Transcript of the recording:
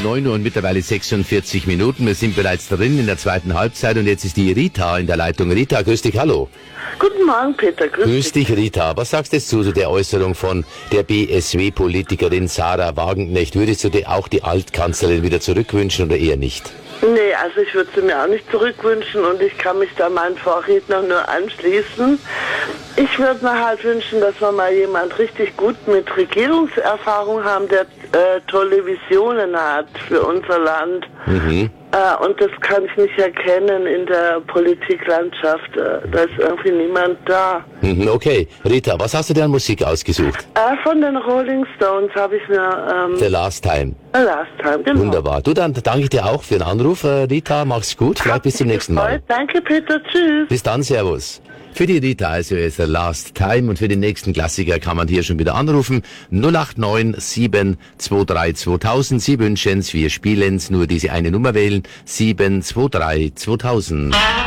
9 Uhr und mittlerweile 46 Minuten. Wir sind bereits drin in der zweiten Halbzeit und jetzt ist die Rita in der Leitung. Rita, grüß dich, hallo. Guten Morgen, Peter. Grüß dich, Rita. Was sagst du jetzt zu der Äußerung von der BSW-Politikerin Sarah Wagenknecht? Würdest du dir auch die Altkanzlerin wieder zurückwünschen oder eher nicht? Nee, also ich würde sie mir auch nicht zurückwünschen und ich kann mich da meinen Vorredner nur anschließen. Ich würde mir halt wünschen, dass wir mal jemand richtig gut mit Regierungserfahrung haben, der tolle Visionen hat für unser Land. Mhm. Und das kann ich nicht erkennen in der Politiklandschaft. Da ist irgendwie niemand da. Okay, Rita, was hast du dir an Musik ausgesucht? Von den Rolling Stones habe ich mir... The Last Time. The Last Time, genau. Wunderbar. Du, dann danke ich dir auch für den Anruf, Rita. Mach's gut. Vielleicht bis zum nächsten Mal. Danke, Peter. Tschüss. Bis dann, Servus. Für die Rita also ist The Last Time und für den nächsten Klassiker kann man hier schon wieder anrufen. 089 723 2000. Sie wünschen's, wir spielen's, nur diese eine Nummer wählen. 723 2000.